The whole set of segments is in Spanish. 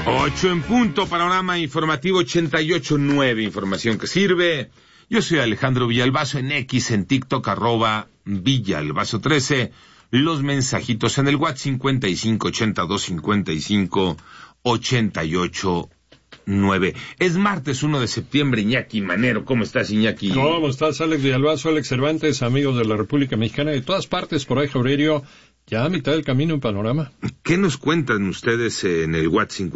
8 en punto, panorama informativo 88.9, información que sirve. Yo soy Alejandro Villalbazo, en X, en TikTok, @Villalbazo13. Los mensajitos en el WhatsApp 558255889. Es martes 1 de septiembre, Iñaki Manero. ¿Cómo estás, Iñaki? ¿Cómo estás, Alex Villalbazo, Alex Cervantes, amigos de la República Mexicana de todas partes, por ahí, Aurelio? Ya a mitad del camino en panorama. ¿Qué nos cuentan ustedes en el WhatsApp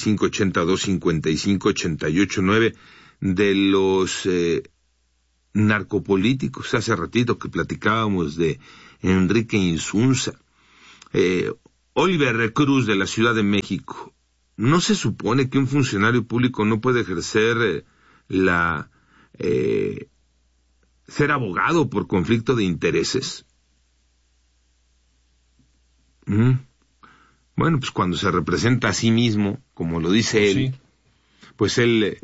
558255889 de los narcopolíticos? Hace ratito que platicábamos de Enrique Insunza, Oliver Cruz de la Ciudad de México. ¿No se supone que un funcionario público no puede ejercer ser abogado por conflicto de intereses? Bueno, pues cuando se representa a sí mismo, como lo dice él, sí, pues él,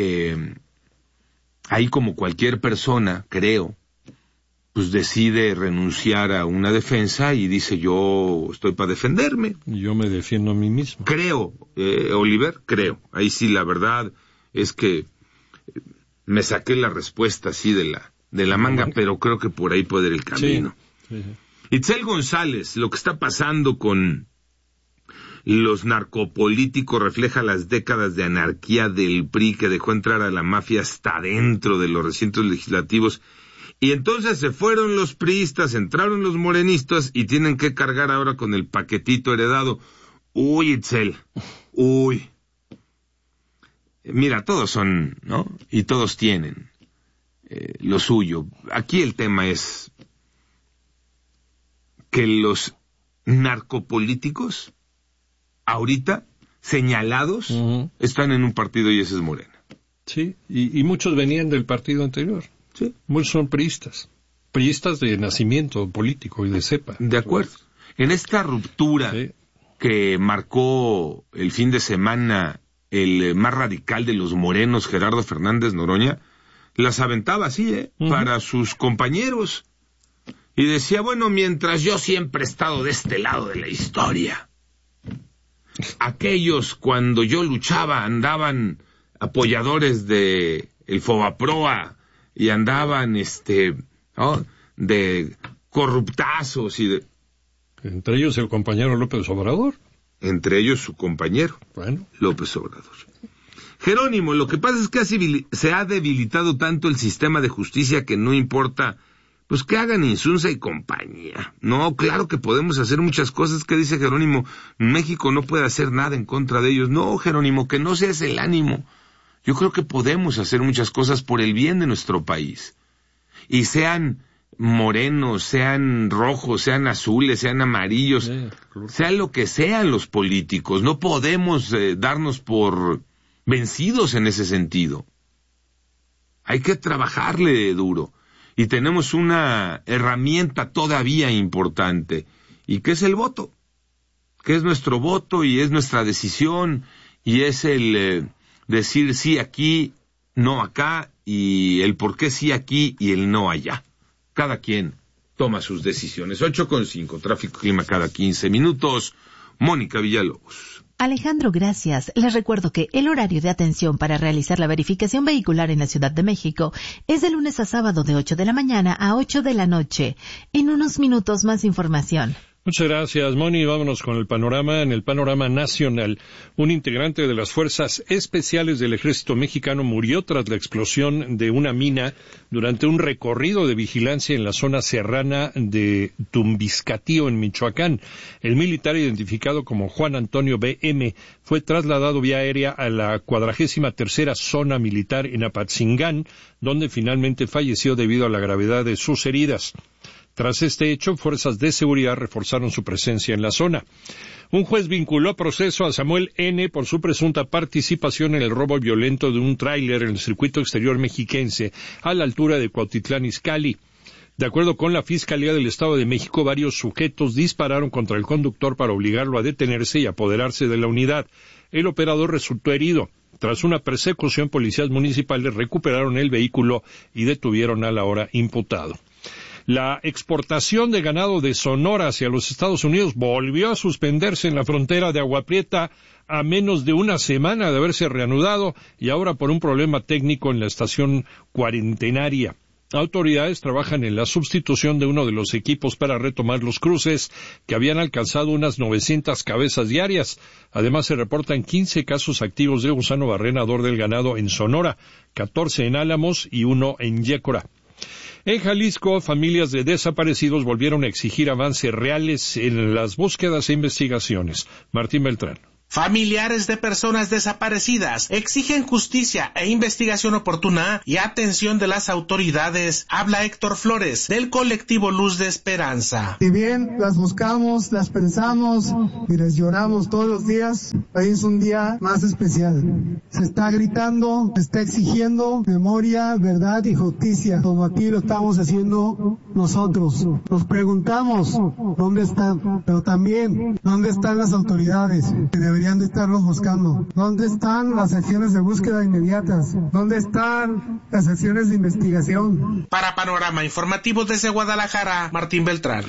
ahí como cualquier persona, creo, pues decide renunciar a una defensa y dice, yo estoy para defenderme. Yo me defiendo a mí mismo. Creo, Oliver, creo. Ahí sí la verdad es que me saqué la respuesta así de la manga, pero creo que por ahí puede ir el camino. Sí. Itzel González, lo que está pasando con los narcopolíticos refleja las décadas de anarquía del PRI que dejó entrar a la mafia hasta dentro de los recintos legislativos. Y entonces se fueron los priistas, entraron los morenistas y tienen que cargar ahora con el paquetito heredado. Uy, Itzel, uy. Mira, todos son, ¿no? Y todos tienen lo suyo. Aquí el tema es que los narcopolíticos, ahorita, señalados, están en un partido y ese es Morena. Sí, y muchos venían del partido anterior. Sí. Muchos son priistas de nacimiento político y de cepa. De acuerdo. En esta ruptura que marcó el fin de semana el más radical de los morenos, Gerardo Fernández Noroña, las aventaba así, para sus compañeros. Y decía, bueno, mientras yo siempre he estado de este lado de la historia, aquellos cuando yo luchaba andaban apoyadores de el Fobaproa y andaban ¿no? de corruptazos y de... Entre ellos el compañero López Obrador. Entre ellos su compañero, López Obrador. Jerónimo, lo que pasa es que se ha debilitado tanto el sistema de justicia que no importa, pues que hagan Insunza y compañía. No, claro que podemos hacer muchas cosas. ¿Qué dice Jerónimo? México no puede hacer nada en contra de ellos. No, Jerónimo, que no sea ese el ánimo. Yo creo que podemos hacer muchas cosas por el bien de nuestro país. Y sean morenos, sean rojos, sean azules, sean amarillos, sea lo que sean los políticos. No podemos darnos por vencidos en ese sentido. Hay que trabajarle duro. Y tenemos una herramienta todavía importante, y que es el voto, que es nuestro voto y es nuestra decisión, y es el decir sí aquí, no acá, y el por qué sí aquí y el no allá. Cada quien toma sus decisiones. 8:05, tráfico clima cada 15 minutos. Mónica Villalobos. Alejandro, gracias. Les recuerdo que el horario de atención para realizar la verificación vehicular en la Ciudad de México es de lunes a sábado de 8 de la mañana a 8 de la noche. En unos minutos más información. Muchas gracias, Moni. Vámonos con el panorama. En el panorama nacional, un integrante de las Fuerzas Especiales del Ejército Mexicano murió tras la explosión de una mina durante un recorrido de vigilancia en la zona serrana de Tumbiscatío, en Michoacán. El militar, identificado como Juan Antonio B.M., fue trasladado vía aérea a la 43ª Zona Militar en Apatzingán, donde finalmente falleció debido a la gravedad de sus heridas. Tras este hecho, fuerzas de seguridad reforzaron su presencia en la zona. Un juez vinculó a proceso a Samuel N. por su presunta participación en el robo violento de un tráiler en el circuito exterior mexiquense, a la altura de Cuautitlán Izcalli. De acuerdo con la Fiscalía del Estado de México, varios sujetos dispararon contra el conductor para obligarlo a detenerse y apoderarse de la unidad. El operador resultó herido. Tras una persecución, policías municipales recuperaron el vehículo y detuvieron al ahora imputado. La exportación de ganado de Sonora hacia los Estados Unidos volvió a suspenderse en la frontera de Agua Prieta a menos de una semana de haberse reanudado y ahora por un problema técnico en la estación cuarentenaria. Autoridades trabajan en la sustitución de uno de los equipos para retomar los cruces que habían alcanzado unas 900 cabezas diarias. Además, se reportan 15 casos activos de gusano barrenador del ganado en Sonora, 14 en Álamos y 1 en Yécora. En Jalisco, familias de desaparecidos volvieron a exigir avances reales en las búsquedas e investigaciones. Martín Beltrán. Familiares de personas desaparecidas exigen justicia e investigación oportuna y atención de las autoridades. Habla Héctor Flores, del colectivo Luz de Esperanza. Si bien las buscamos, las pensamos y les lloramos todos los días, hoy es un día más especial. Se está gritando, se está exigiendo memoria, verdad y justicia, como aquí lo estamos haciendo nosotros. Nos preguntamos dónde están, pero también dónde están las autoridades que deberían de estarlos buscando. ¿Dónde están las acciones de búsqueda inmediatas? ¿Dónde están las acciones de investigación? Para Panorama Informativo desde Guadalajara, Martín Beltrán.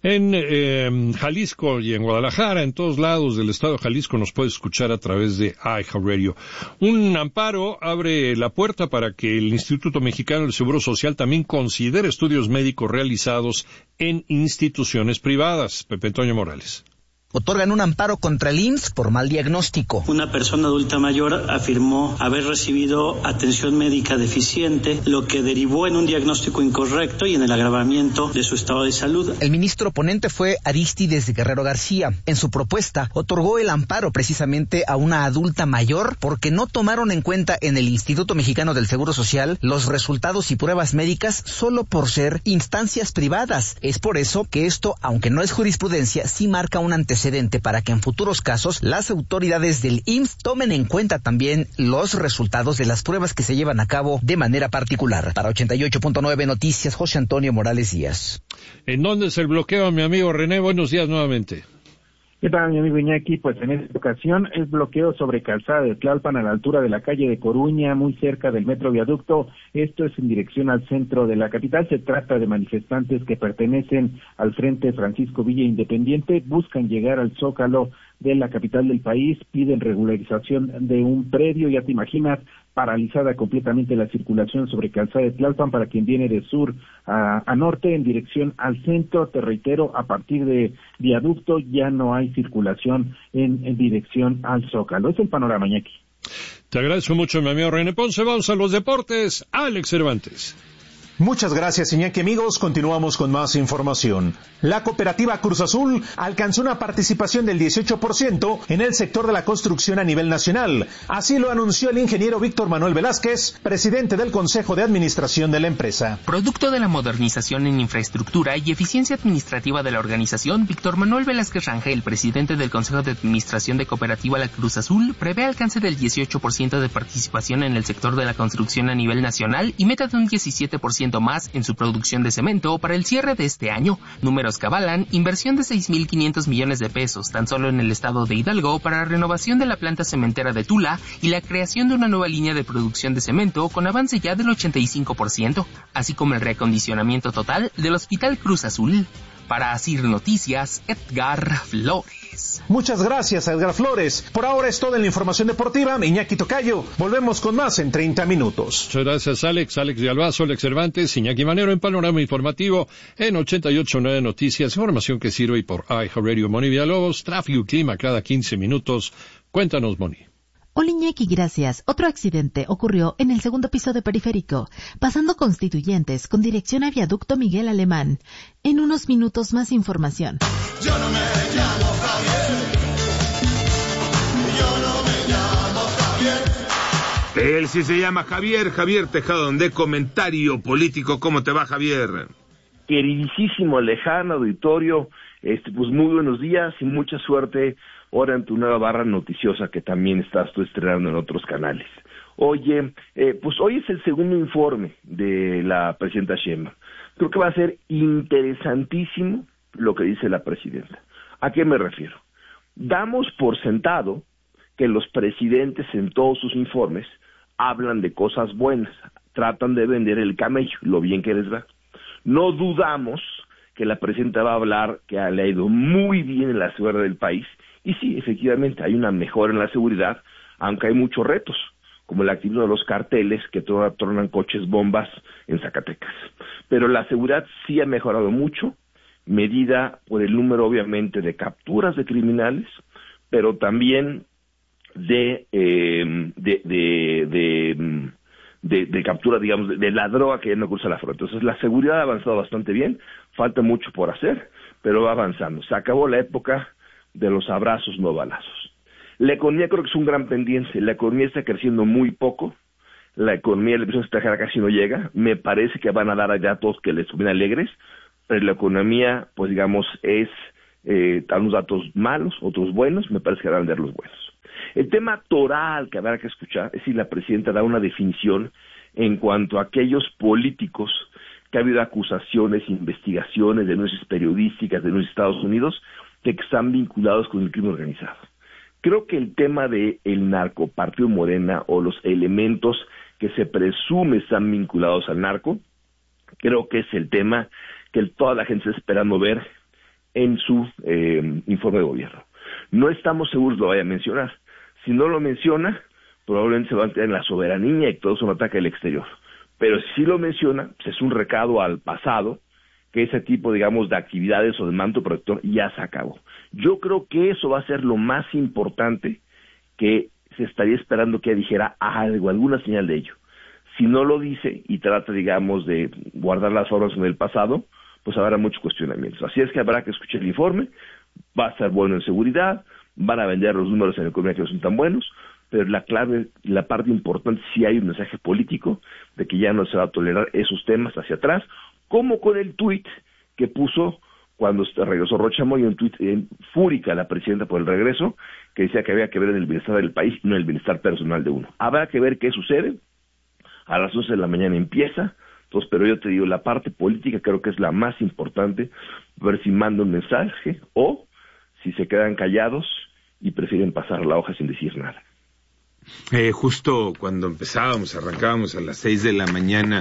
En Jalisco y en Guadalajara, en todos lados del estado de Jalisco, nos puede escuchar a través de iHeartRadio. Un amparo abre la puerta para que el Instituto Mexicano del Seguro Social también considere estudios médicos realizados en instituciones privadas. Pepe Toño Morales. Otorgan un amparo contra el IMSS por mal diagnóstico. Una persona adulta mayor afirmó haber recibido atención médica deficiente, lo que derivó en un diagnóstico incorrecto y en el agravamiento de su estado de salud. El ministro ponente fue Arístides Guerrero García. En su propuesta, otorgó el amparo precisamente a una adulta mayor porque no tomaron en cuenta en el Instituto Mexicano del Seguro Social los resultados y pruebas médicas solo por ser instancias privadas. Es por eso que esto, aunque no es jurisprudencia, sí marca un antecedente para que en futuros casos las autoridades del IMSS tomen en cuenta también los resultados de las pruebas que se llevan a cabo de manera particular. Para 88.9 Noticias, José Antonio Morales Díaz. ¿En dónde es el bloqueo, mi amigo René? Buenos días nuevamente. ¿Qué tal, mi amigo Iñaki? Pues en esta ocasión el bloqueo sobre Calzada de Tlalpan a la altura de la calle de Coruña, muy cerca del Metro Viaducto. Esto es en dirección al centro de la capital. Se trata de manifestantes que pertenecen al Frente Francisco Villa Independiente, buscan llegar al Zócalo de la capital del país, piden regularización de un predio, ya te imaginas, paralizada completamente la circulación sobre Calzada de Tlalpan para quien viene de sur a norte en dirección al centro. Te reitero, a partir de Viaducto ya no hay circulación en dirección al Zócalo. Es el panorama, Iñaki. Te agradezco mucho, mi amigo René Ponce. Vamos a los deportes. Alex Cervantes. Muchas gracias, Iñaki. Amigos, continuamos con más información. La cooperativa Cruz Azul alcanzó una participación del 18% en el sector de la construcción a nivel nacional. Así lo anunció el ingeniero Víctor Manuel Velázquez, presidente del Consejo de Administración de la empresa. Producto de la modernización en infraestructura y eficiencia administrativa de la organización, Víctor Manuel Velázquez Rangel, presidente del Consejo de Administración de Cooperativa La Cruz Azul, prevé alcance del 18% de participación en el sector de la construcción a nivel nacional y meta de un 17% más en su producción de cemento para el cierre de este año. Números que avalan inversión de 6.500 millones de pesos tan solo en el estado de Hidalgo para la renovación de la planta cementera de Tula y la creación de una nueva línea de producción de cemento con avance ya del 85%, así como el reacondicionamiento total del Hospital Cruz Azul. Para Asir Noticias, Edgar Flores. Muchas gracias, Edgar Flores. Por ahora es toda la información deportiva. Iñaki Tocayo. Volvemos con más en 30 minutos. Muchas gracias, Alex. Alex de Albazo, Alex Cervantes, Iñaki Manero en Panorama Informativo en 88.9 Noticias. Información que sirve por iHeartRadio. Moni Villalobos, tráfico y clima cada 15 minutos. Cuéntanos, Moni. Hola Iñaki, gracias. Otro accidente ocurrió en el segundo piso de Periférico, pasando Constituyentes con dirección a Viaducto Miguel Alemán. En unos minutos más información. Yo no me llamo Javier. Yo no me llamo Javier. Él sí se llama Javier Tejado, de Comentario Político. ¿Cómo te va, Javier? Queridísimo, lejano auditorio, pues muy buenos días y mucha suerte ahora en tu nueva barra noticiosa que también estás tú estrenando en otros canales. Oye, pues hoy es el segundo informe de la presidenta Sheinbaum. Creo que va a ser interesantísimo lo que dice la presidenta. ¿A qué me refiero? Damos por sentado que los presidentes en todos sus informes hablan de cosas buenas, tratan de vender el camello, lo bien que les va. No dudamos que la presidenta va a hablar que le ha ido muy bien en la suerte del país Y sí, efectivamente, hay una mejora en la seguridad, aunque hay muchos retos, como el activismo de los carteles que tronan coches bombas en Zacatecas. Pero la seguridad sí ha mejorado mucho, medida por el número, obviamente, de capturas de criminales, pero también de captura, digamos, de la droga que ya no cruza la frontera. Entonces, la seguridad ha avanzado bastante bien, falta mucho por hacer, pero va avanzando. Se acabó la época de los abrazos, no balazos. La economía creo que es un gran pendiente. La economía está creciendo muy poco. La economía de la inversión extranjera casi no llega. Me parece que van a dar allá a todos que les suben alegres, pero la economía, pues digamos, es unos datos malos, otros buenos. Me parece que van a dar los buenos. El tema toral que habrá que escuchar es si la presidenta da una definición en cuanto a aquellos políticos que ha habido acusaciones, investigaciones, denuncias periodísticas, denuncias de Estados Unidos, de que están vinculados con el crimen organizado. Creo que el tema del narcopartido Morena o los elementos que se presume están vinculados al narco, creo que es el tema que toda la gente está esperando ver en su informe de gobierno. No estamos seguros lo vaya a mencionar. Si no lo menciona, probablemente se va a entrar en la soberanía y todo es un ataque al exterior. Pero si lo menciona, pues es un recado al pasado, que ese tipo, digamos, de actividades o de manto protector ya se acabó. Yo creo que eso va a ser lo más importante que se estaría esperando que dijera algo, alguna señal de ello. Si no lo dice y trata, digamos, de guardar las formas en el pasado, pues habrá muchos cuestionamientos. Así es que habrá que escuchar el informe, va a estar bueno en seguridad, van a vender los números en la economía que no son tan buenos, pero la clave, la parte importante, sí hay un mensaje político de que ya no se va a tolerar esos temas hacia atrás, como con el tuit que puso cuando regresó Rocha Moya, un tuit fúrica a la presidenta por el regreso, que decía que había que ver en el bienestar del país y no en el bienestar personal de uno. Habrá que ver qué sucede, a las 11 de la mañana empieza, entonces, pero yo te digo, la parte política creo que es la más importante, ver si manda un mensaje o si se quedan callados y prefieren pasar la hoja sin decir nada. Justo cuando arrancábamos a las 6 de la mañana,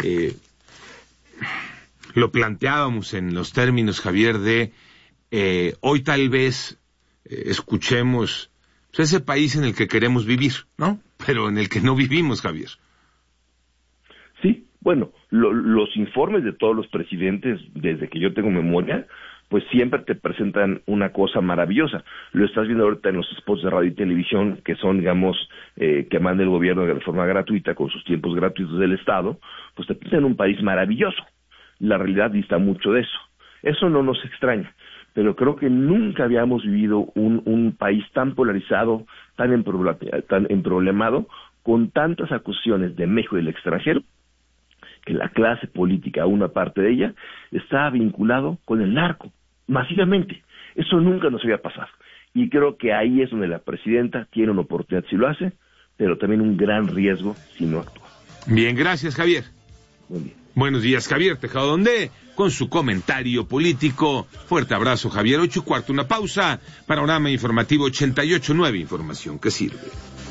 lo planteábamos en los términos, Javier, de hoy tal vez escuchemos pues, ese país en el que queremos vivir, ¿no? Pero en el que no vivimos, Javier. Sí, bueno, los informes de todos los presidentes, desde que yo tengo memoria, pues siempre te presentan una cosa maravillosa. Lo estás viendo ahorita en los spots de radio y televisión, que son, digamos, que manda el gobierno de forma gratuita, con sus tiempos gratuitos del Estado, pues te presentan un país maravilloso. La realidad dista mucho de eso. Eso no nos extraña, pero creo que nunca habíamos vivido un país tan polarizado, tan emproblemado, con tantas acusaciones de México y del extranjero, que la clase política, una parte de ella, está vinculado con el narco. Masivamente. Eso nunca nos había pasado. Y creo que ahí es donde la presidenta tiene una oportunidad si lo hace, pero también un gran riesgo si no actúa. Bien, gracias, Javier. Muy bien. Buenos días, Javier Tejado Donde, con su comentario político. Fuerte abrazo, Javier. 8:15, una pausa. Panorama Informativo 88.9, información que sirve.